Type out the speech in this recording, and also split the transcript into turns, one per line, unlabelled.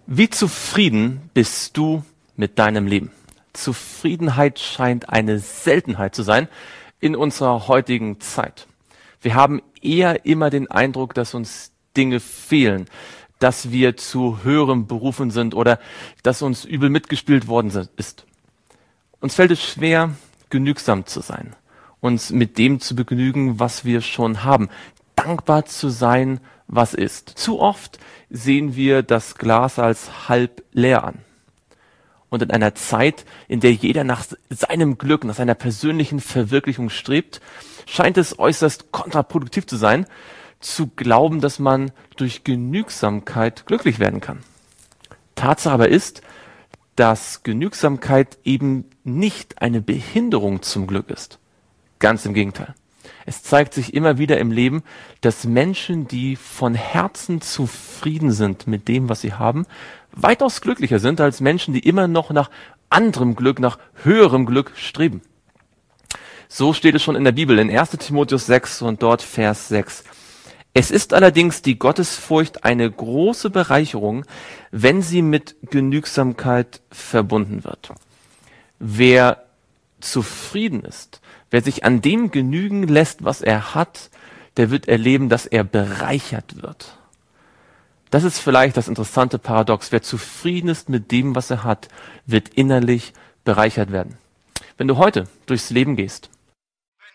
Wie zufrieden bist du mit deinem Leben? Zufriedenheit scheint eine Seltenheit zu sein in unserer heutigen Zeit. Wir haben eher immer den Eindruck, dass uns Dinge fehlen, dass wir zu höherem berufen sind oder dass uns übel mitgespielt worden ist. Uns fällt es schwer, genügsam zu sein, uns mit dem zu begnügen, was wir schon haben, dankbar zu sein, was ist. Zu oft sehen wir das Glas als halb leer an. Und in einer Zeit, in der jeder nach seinem Glück, nach seiner persönlichen Verwirklichung strebt, scheint es äußerst kontraproduktiv zu sein, zu glauben, dass man durch Genügsamkeit glücklich werden kann. Tatsache aber ist, dass Genügsamkeit eben nicht eine Behinderung zum Glück ist. Ganz im Gegenteil. Es zeigt sich immer wieder im Leben, dass Menschen, die von Herzen zufrieden sind mit dem, was sie haben, weitaus glücklicher sind als Menschen, die immer noch nach anderem Glück, nach höherem Glück streben. So steht es schon in der Bibel, in 1. Timotheus 6 und dort Vers 6. Es ist allerdings die Gottesfurcht eine große Bereicherung, wenn sie mit Genügsamkeit verbunden wird. Wer zufrieden ist, wer sich an dem genügen lässt, was er hat, der wird erleben, dass er bereichert wird. Das ist vielleicht das interessante Paradox. Wer zufrieden ist mit dem, was er hat, wird innerlich bereichert werden. Wenn du heute durchs Leben gehst